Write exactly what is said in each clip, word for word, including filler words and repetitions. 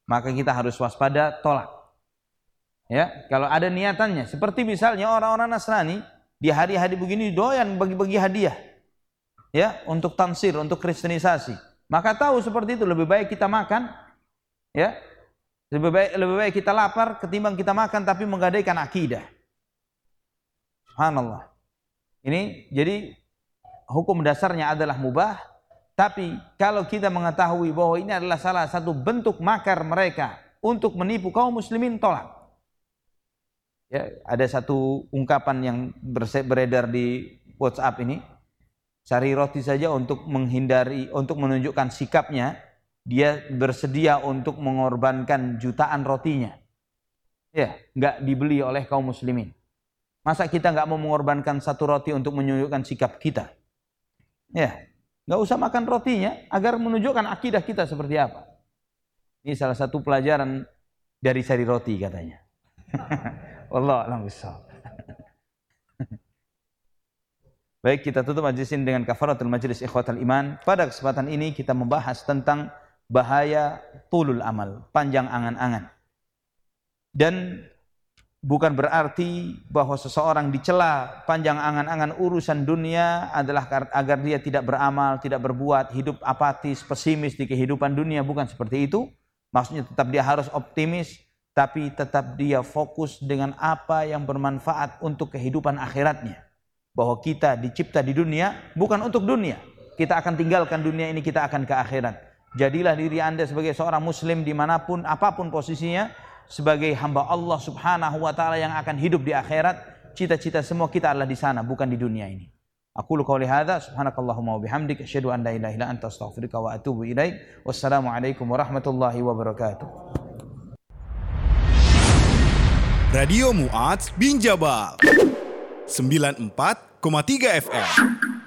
maka kita harus waspada, tolak. Ya, kalau ada niatannya, seperti misalnya orang-orang Nasrani di hari-hari begini doyan bagi-bagi hadiah, ya, untuk tansir, untuk kristenisasi. Maka tahu seperti itu lebih baik kita makan, ya, lebih baik lebih baik kita lapar ketimbang kita makan tapi menggadaikan akidah. Subhanallah. Ini jadi hukum dasarnya adalah mubah, tapi kalau kita mengetahui bahwa ini adalah salah satu bentuk makar mereka untuk menipu kaum muslimin, tolak. Ya, ada satu ungkapan yang beredar di WhatsApp ini, cari roti saja untuk menghindari, untuk menunjukkan sikapnya, dia bersedia untuk mengorbankan jutaan rotinya. Ya, nggak dibeli oleh kaum muslimin. Masa kita nggak mau mengorbankan satu roti untuk menunjukkan sikap kita? Ya, nggak usah makan rotinya agar menunjukkan akidah kita seperti apa. Ini salah satu pelajaran dari cari roti katanya. Wallahu a'lam bishawab. Baik, kita tutup majlis ini dengan kafaratul majlis ikhwatal iman. Pada kesempatan ini kita membahas tentang bahaya tulul amal, panjang angan-angan. Dan bukan berarti bahwa seseorang dicela panjang angan-angan urusan dunia adalah agar dia tidak beramal, tidak berbuat, hidup apatis, pesimis di kehidupan dunia. Bukan seperti itu. Maksudnya tetap dia harus optimis, tapi tetap dia fokus dengan apa yang bermanfaat untuk kehidupan akhiratnya. Bahwa kita dicipta di dunia bukan untuk dunia. Kita akan tinggalkan dunia ini, kita akan ke akhirat. Jadilah diri Anda sebagai seorang muslim dimanapun, apapun posisinya, sebagai hamba Allah subhanahu wa ta'ala yang akan hidup di akhirat. Cita-cita semua kita adalah di sana, bukan di dunia ini. Aqulu qouli hadza, subhanakallahumma wa bihamdik, asyhadu an la ilaha illa anta, astaghfiruka wa atubu ilaik. Wassalamualaikum warahmatullahi wabarakatuh. Radio Mu'adz bin Jabal sembilan puluh empat koma tiga F M.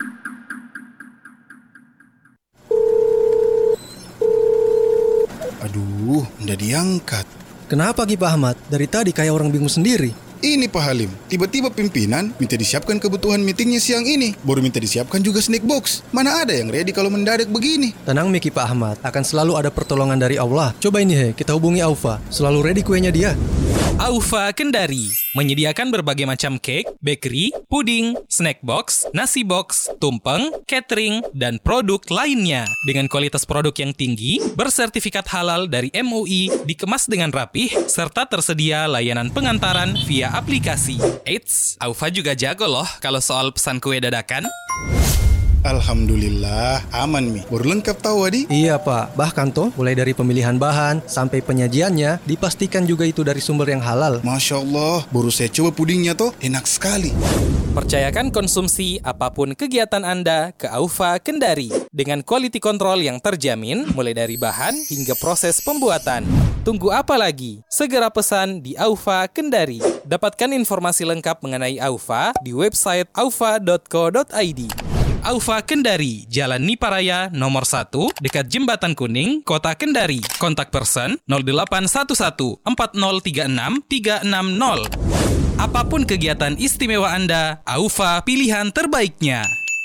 Aduh, nggak diangkat. Kenapa Ki Pak Ahmad? Dari tadi kayak orang bingung sendiri. Ini Pak Halim, tiba-tiba pimpinan minta disiapkan kebutuhan meetingnya siang ini. Baru minta disiapkan juga snack box. Mana ada yang ready kalau mendadak begini? Tenang Miki Pak Ahmad, akan selalu ada pertolongan dari Allah. Coba ini he, kita hubungi Aufa. Selalu ready kuenya dia. Aufa Kendari menyediakan berbagai macam cake, bakery, puding, snack box, nasi box, tumpeng, catering, dan produk lainnya. Dengan kualitas produk yang tinggi, bersertifikat halal dari M U I, dikemas dengan rapih, serta tersedia layanan pengantaran via aplikasi. Eits, Aufa juga jago loh kalau soal pesan kue dadakan. Alhamdulillah, aman Mi. Baru lengkap tahu Adi? Iya Pak, bahkan toh mulai dari pemilihan bahan sampai penyajiannya dipastikan juga itu dari sumber yang halal. Masya Allah, baru saya coba pudingnya toh, enak sekali. Percayakan konsumsi apapun kegiatan Anda ke Aufa Kendari dengan quality control yang terjamin mulai dari bahan hingga proses pembuatan. Tunggu apa lagi? Segera pesan di Aufa Kendari. Dapatkan informasi lengkap mengenai Aufa di website aufa dot co dot i d. Aufa Kendari, Jalan Niparaya nomor satu, dekat Jembatan Kuning, Kota Kendari. Kontak person nol delapan satu satu empat nol tiga enam tiga enam nol. Apapun kegiatan istimewa Anda, Aufa pilihan terbaiknya.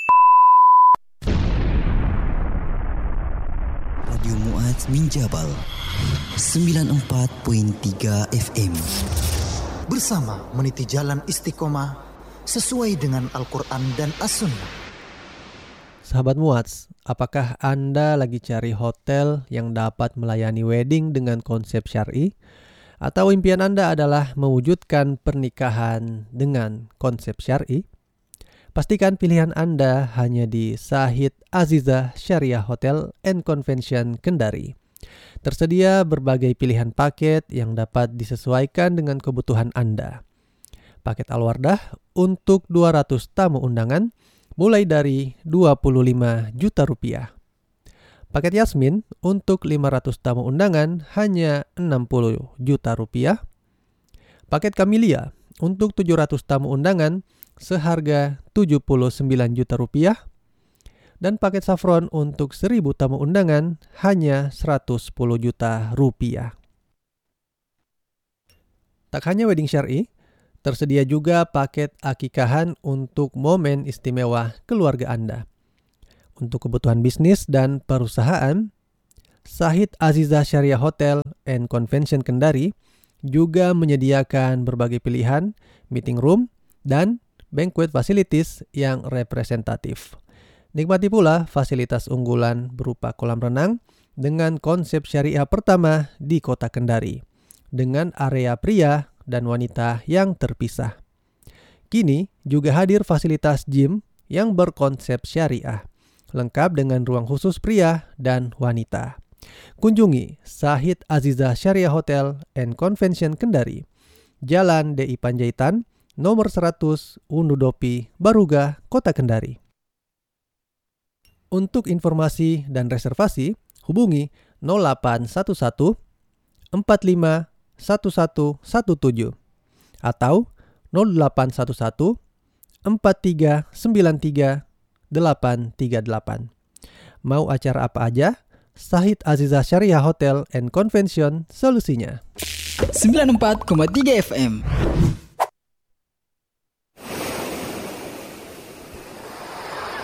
Radio Mu'adz bin Jabal sembilan puluh empat koma tiga F M. Bersama meniti jalan istiqomah sesuai dengan Al-Quran dan As-Sunnah. Sahabat Mu'adz, apakah Anda lagi cari hotel yang dapat melayani wedding dengan konsep syar'i? Atau impian Anda adalah mewujudkan pernikahan dengan konsep syar'i? Pastikan pilihan Anda hanya di Sahid Azizah Syariah Hotel and Convention Kendari. Tersedia berbagai pilihan paket yang dapat disesuaikan dengan kebutuhan Anda. Paket Al-Wardah untuk dua ratus tamu undangan mulai dari dua puluh lima juta rupiah. Paket Yasmin untuk lima ratus tamu undangan hanya enam puluh juta rupiah. Paket Camellia untuk tujuh ratus tamu undangan seharga tujuh puluh sembilan juta rupiah. Dan paket Saffron untuk seribu tamu undangan hanya seratus sepuluh juta rupiah. Tak hanya wedding syar'i, tersedia juga paket akikahan untuk momen istimewa keluarga Anda. Untuk kebutuhan bisnis dan perusahaan, Sahid Aziza Syariah Hotel and Convention Kendari juga menyediakan berbagai pilihan meeting room dan banquet facilities yang representatif. Nikmati pula fasilitas unggulan berupa kolam renang dengan konsep syariah pertama di Kota Kendari, dengan area pria dan wanita yang terpisah. Kini juga hadir fasilitas gym yang berkonsep syariah, lengkap dengan ruang khusus pria dan wanita. Kunjungi Sahid Aziza Syariah Hotel and Convention Kendari, Jalan D I Panjaitan, nomor seratus, Undudopi, Baruga, Kota Kendari. Untuk informasi dan reservasi, hubungi nol delapan satu satu empat lima satu satu satu tujuh atau nol delapan satu satu empat tiga sembilan tiga delapan tiga delapan. Mau acara apa aja? Sahid Aziza Syariah Hotel and Convention solusinya. sembilan puluh empat koma tiga F M.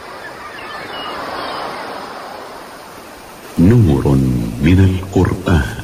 Nurun minal Qur'an.